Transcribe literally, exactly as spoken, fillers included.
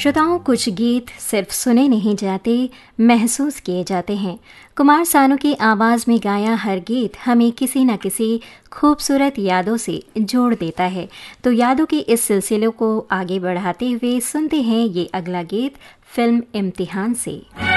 श्रोताओं, कुछ गीत सिर्फ सुने नहीं जाते, महसूस किए जाते हैं। कुमार सानू की आवाज़ में गाया हर गीत हमें किसी न किसी खूबसूरत यादों से जोड़ देता है। तो यादों के इस सिलसिले को आगे बढ़ाते हुए सुनते हैं ये अगला गीत फिल्म इम्तिहान से।